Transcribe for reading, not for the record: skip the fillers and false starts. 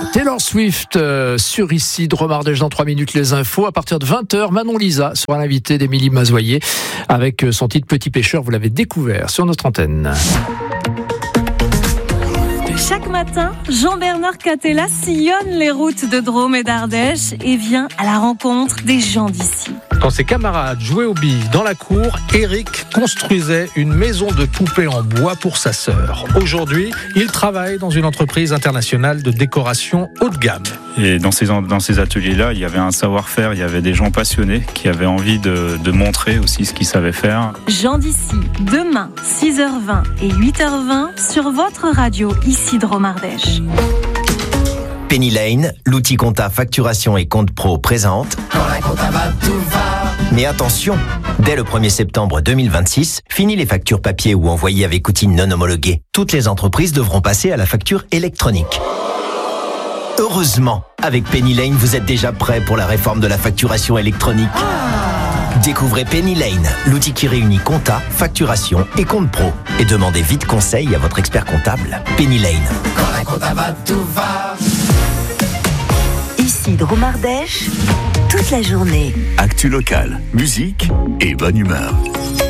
Taylor Swift sur ici, Dromardèche dans 3 minutes les infos. À partir de 20h, Manon Lisa sera l'invitée d'Émilie Mazoyer avec son titre Petit Pêcheur. Vous l'avez découvert sur notre antenne. Chaque matin, Jean-Bernard Catella sillonne les routes de Drôme et d'Ardèche et vient à la rencontre des gens d'ici. Quand ses camarades jouaient aux billes dans la cour, Eric construisait une maison de poupées en bois pour sa sœur. Aujourd'hui, il travaille dans une entreprise internationale de décoration haut de gamme. Et dans ces ateliers-là, il y avait un savoir-faire, il y avait des gens passionnés qui avaient envie de montrer aussi ce qu'ils savaient faire. Gens d'ici, demain, 6h20 et 8h20 sur votre radio, ici Drôme Ardèche. Penny Lane, l'outil compta facturation et compte pro présente. Quand la compta va, tout va. Mais attention, dès le 1er septembre 2026, fini les factures papier ou envoyées avec outils non homologués. Toutes les entreprises devront passer à la facture électronique. Heureusement, avec Penny Lane, vous êtes déjà prêt pour la réforme de la facturation électronique. Découvrez Penny Lane, l'outil qui réunit compta, facturation et compte pro. Et demandez vite conseil à votre expert comptable. Penny Lane. Quand la compta va, tout va. Ici Drôme Ardèche, toute la journée. Actu locale, musique et bonne humeur.